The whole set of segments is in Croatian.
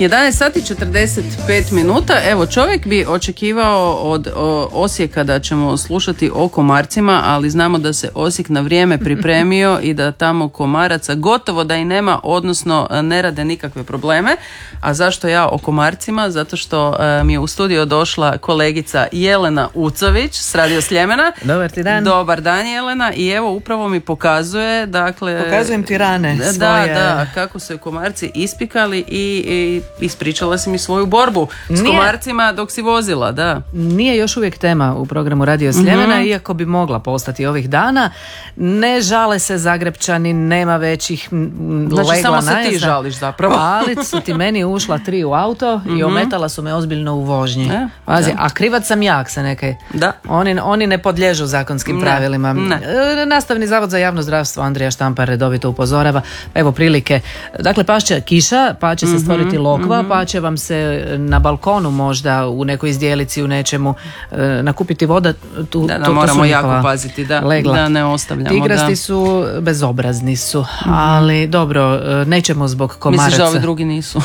11 sati 45 minuta. Evo, čovjek bi očekivao od Osijeka da ćemo slušati o komarcima, ali znamo da se Osijek na vrijeme pripremio i da tamo komaraca gotovo da i nema, odnosno ne rade nikakve probleme. A zašto ja o komarcima? Zato što mi je u studio došla kolegica Jelena Ucović s Radio Sljemena. Dobar ti dan. Dobar dan, Jelena. I evo, upravo mi pokazuje, dakle... Pokazujem ti rane svoje. Da, kako su komarci ispikali i ispričala si mi svoju borbu s komarcima dok si vozila, da. Nije još uvijek tema u programu Radio Sljemena, iako bi mogla postati ovih dana. Ne žale se Zagrepčani, nema većih legla. Znači, samo se ti žališ zapravo. Ali su ti meni ušla 3 u auto i ometala su me ozbiljno u vožnji. Pazi, a krivac sam jak sa neke. Da. Oni ne podliježu zakonskim pravilima. Nastavni zavod za javno zdravstvo Andrija Štampar redovito upozorava. Evo prilike. Dakle, pašće kiša, pa će se stvoriti lokva, pa će vam se na balkonu možda u nekoj izdjelici, u nečemu nakupiti voda. Da, moramo jako paziti da ne ostavljamo. Tigrasti su, bezobrazni su, ali dobro, nećemo zbog komaraca. Misliš da ovi drugi nisu?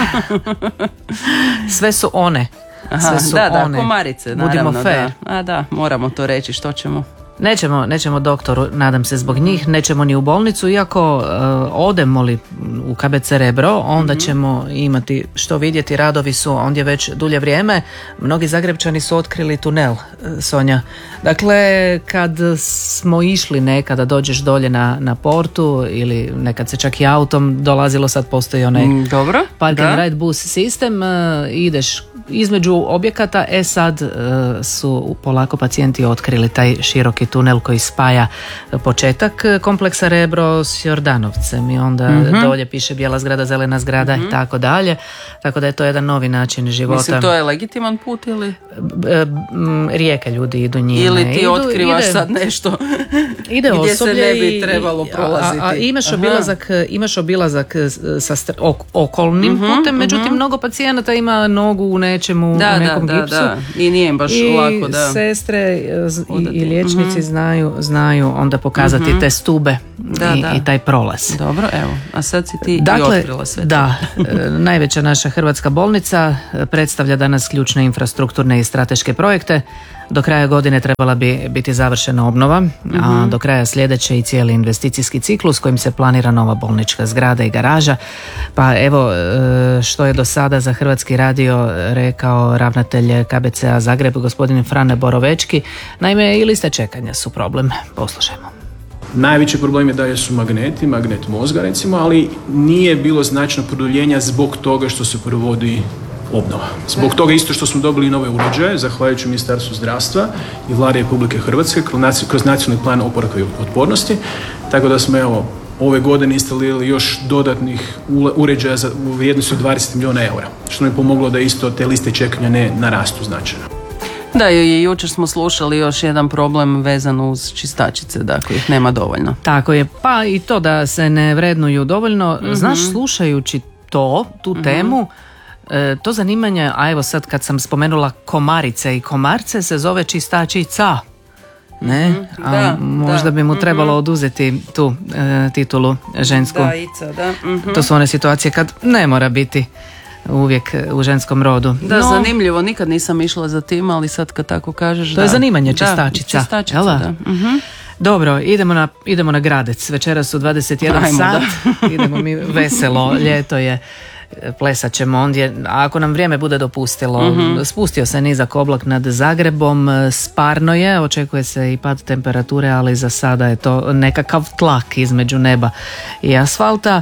Sve su one. Sve su one. Komarice, naravno. Budimo fair. Da, moramo to reći, što ćemo. Nećemo doktoru, nadam se zbog njih, nećemo ni u bolnicu, iako odemo li u KBC Rebro, onda ćemo imati što vidjeti, radovi su ondje već dulje vrijeme. Mnogi Zagrepčani su otkrili tunel, Sonja. Dakle, kad smo išli nekada, dođeš dolje na portu ili nekad se čak i autom dolazilo, sad postoji onaj park and ride bus sistem, ideš između objekata, sad su polako pacijenti otkrili taj široki tunel koji spaja početak kompleksa Rebro s Jordanovcem i onda dolje piše bijela zgrada, zelena zgrada i tako dalje, tako da je to jedan novi način života. Mislim, to je legitiman put ili? Rijeke ljudi idu njime. Ili ti otkrivaš sad nešto ide gdje se ne bi trebalo prolaziti. A imaš obilazak sa okolnim putem, međutim mnogo pacijenata ima nogu u nečemu, u nekom gipsu. I nije im baš lako. I sestre i liječnici znaju onda pokazati te stube i taj prolaz. Dobro, evo, a sad si ti i otkrila sve to. Da, najveća naša hrvatska bolnica predstavlja danas ključne infrastrukturne i strateške projekte. Do kraja godine trebala bi biti završena obnova, a do kraja sljedeće i cijeli investicijski ciklus kojim se planira nova bolnička zgrada i garaža. Pa evo što je do sada za Hrvatski radio rekao ravnatelj KBC-a Zagreb, gospodin Frane Borovečki. Naime, i liste čekanja su problem. Poslušajmo. Najveći problem je da su magnet mozga recimo, ali nije bilo značajno produljenja zbog toga što se provodi obnova. Zbog toga isto što smo dobili nove uređaje, zahvaljujući Ministarstvu zdravstva i Vlade Republike Hrvatske kroz nacionalni plan oporavka i otpornosti, tako da smo ove godine instalirali još dodatnih uređaja u vrijednosti od 20 milijuna eura, što nam je pomoglo da isto te liste čekanja ne narastu značajno. Da, i jučer smo slušali još jedan problem vezan uz čistačice, dakle ih nema dovoljno. Tako je, pa i to da se ne vrednuju dovoljno. Znaš, slušajući tu temu, to zanimanje, a evo sad kad sam spomenula komarice i komarce, se zove čistačica. Ne? A možda bi mu trebalo oduzeti tu titulu žensku. Da, ica, da. To su one situacije kad ne mora biti uvijek u ženskom rodu. Da, zanimljivo, nikad nisam išla za tim, ali sad kad tako kažeš... To je zanimanje, čistačica. Čistačica, da. Dobro, idemo na Gradec. Večeras su 21 sat. Idemo mi veselo, ljeto je. Plesat ćemo ondje, a ako nam vrijeme bude dopustilo. Spustio se nizak oblak nad Zagrebom, sparno je, očekuje se i pad temperature, ali za sada je to nekakav tlak između neba i asfalta.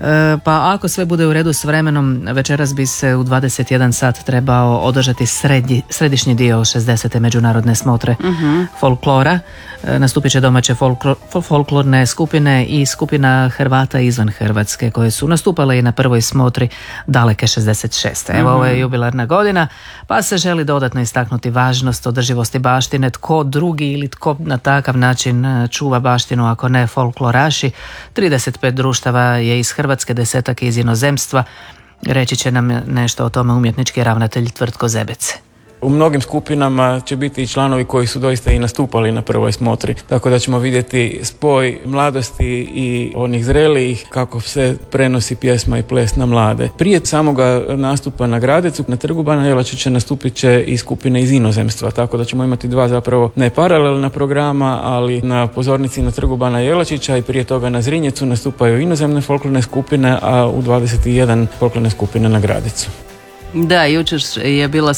Pa ako sve bude u redu s vremenom, večeras bi se u 21 sat trebao održati središnji dio 60. međunarodne smotre folklora. Nastupit će domaće folklorne skupine i skupina Hrvata izvan Hrvatske koje su nastupale i na prvoj smotri daleke 66. Evo, ovo je jubilarna godina, pa se želi dodatno istaknuti važnost održivosti baštine. Tko drugi ili tko na takav način čuva baštinu ako ne folkloraši. 35 društava je iz Hrvatske, 10 iz inozemstva. Reći će nam nešto o tome umjetnički ravnatelj Tvrtko Zebec. U mnogim skupinama će biti i članovi koji su doista i nastupali na prvoj smotri, tako da ćemo vidjeti spoj mladosti i onih zrelijih, kako se prenosi pjesma i ples na mlade. Prije samoga nastupa na Gradecu, na Trgu bana Jelačića nastupit će i skupine iz inozemstva, tako da ćemo imati dva zapravo ne paralelna programa, ali na pozornici na Trgu bana Jelačića i prije toga na Zrinjecu nastupaju inozemne folklorne skupine, a u 21 folklorne skupine na Gradecu. Da, jučer je bila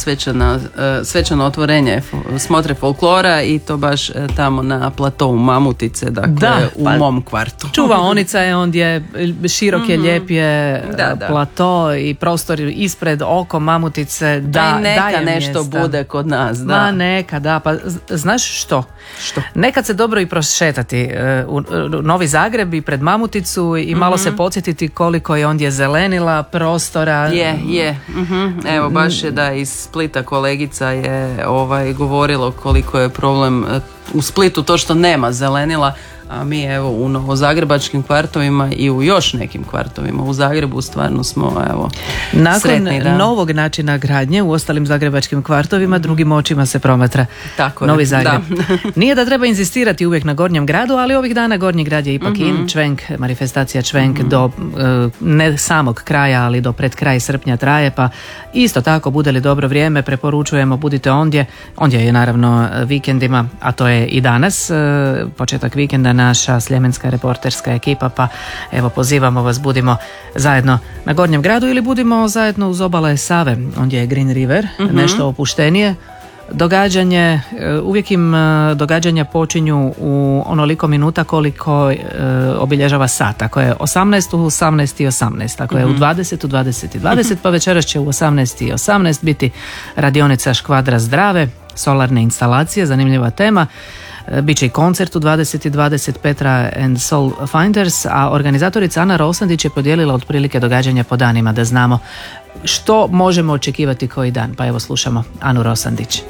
svečano otvorenje smotre folklora i to baš tamo na platovu Mamutice, dakle u mom kvartu. Čuvaonica je ondje, širok je, lijep je plato i prostor ispred oko Mamutice. Neka nešto mjesta bude kod nas. Da. Ma neka, da. Pa znaš što? Nekad se dobro i prošetati u Novi Zagreb i pred Mamuticu i malo se podsjetiti koliko je ondje zelenila prostora. Je. Evo, baš je da iz Splita kolegica je govorilo koliko je problem u Splitu to što nema zelenila, a mi evo u novozagrebačkim kvartovima i u još nekim kvartovima u Zagrebu stvarno smo nakon sretni. Nakon novog načina gradnje u ostalim zagrebačkim kvartovima drugim očima se promatra Novi Zagreb. Nije da treba inzistirati uvijek na Gornjem gradu, ali ovih dana Gornji grad je ipak in, čvenk, manifestacija čvenk do ne samog kraja, ali do pred kraj srpnja traje, pa isto tako bude li dobro vrijeme preporučujemo budite ondje je naravno vikendima, a to je i danas početak vikenda naša sljemenska reporterska ekipa, pa evo pozivamo vas, budimo zajedno na Gornjem gradu ili budimo zajedno uz obale Save, ondje je Green River, nešto opuštenije događanje, uvijek im događanja počinju u onoliko minuta koliko obilježava sat, ako je 18 u 18 i 18, ako je u 20 u 20 i 20, pa večeras će u 18 i 18 biti radionica Škvadra zdrave, solarne instalacije, zanimljiva tema. Biće i koncert u 20:20 Petra and Soul Finders, a organizatorica Ana Rosandić je podijelila otprilike događanja po danima da znamo što možemo očekivati koji dan. Pa evo slušamo Anu Rosandić.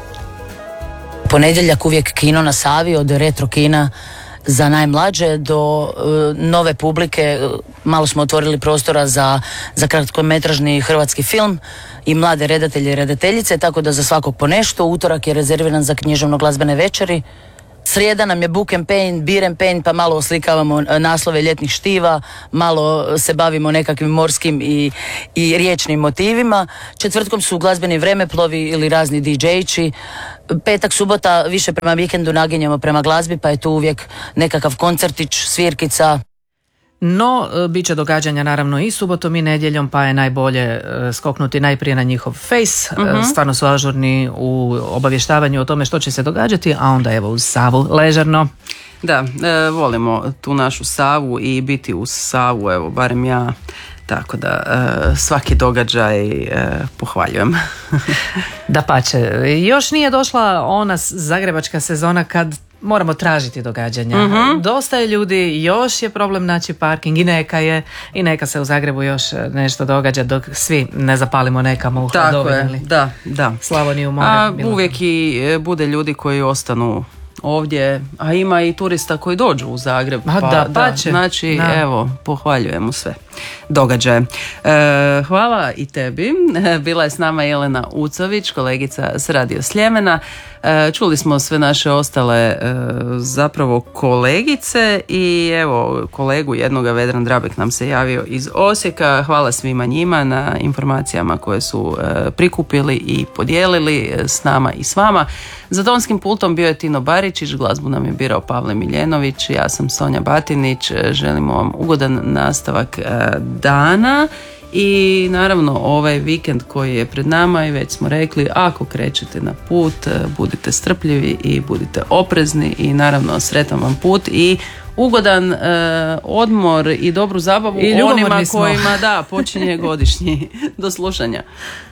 Ponedjeljak uvijek kino na Savi, od retro kina za najmlađe do nove publike. Malo smo otvorili prostora za kratkometražni hrvatski film i mlade redatelje i redateljice, tako da za svakog po nešto. Utorak je rezerviran za književno-glazbene večeri. Srijeda nam je book and paint, beer and paint, pa malo oslikavamo naslove ljetnih štiva, malo se bavimo nekakvim morskim i riječnim motivima. Četvrtkom su glazbeni vremeplovi ili razni DJ-či. Petak, subota više prema vikendu naginjamo prema glazbi, pa je tu uvijek nekakav koncertić, svirkica. No, bit će događanja naravno i subotom i nedjeljom, pa je najbolje skoknuti najprije na njihov face. Stvarno su ažurni u obavještavanju o tome što će se događati, a onda evo uz Savu ležerno. Da, volimo tu našu Savu i biti uz Savu, evo barem ja. Tako da svaki događaj pohvaljujem. Dapače, još nije došla ona zagrebačka sezona kad moramo tražiti događanja. Dosta je ljudi, još je problem naći parking i neka se u Zagrebu još nešto događa dok svi ne zapalimo nekamo u hladovini. Da. Slavoniju more. A uvijek i bude ljudi koji ostanu ovdje, a ima i turista koji dođu u Zagreb. Znači, evo, pohvaljujemo sve događaje. Hvala i tebi. Bila je s nama Jelena Ucović, kolegica s Radio Sljemena. Čuli smo sve naše ostale zapravo kolegice i evo kolegu jednoga, Vedran Drabek nam se javio iz Osijeka. Hvala svima njima na informacijama koje su prikupili i podijelili s nama i s vama. Za tonskim pultom bio je Tino Baričić, glazbu nam je birao Pavle Miljenović, ja sam Sonja Batinić, želimo vam ugodan nastavak dana i naravno ovaj vikend koji je pred nama i već smo rekli, ako krećete na put, budite strpljivi i budite oprezni i naravno sretan vam put i ugodan odmor i dobru zabavu i onima kojima počinje godišnji. Do slušanja.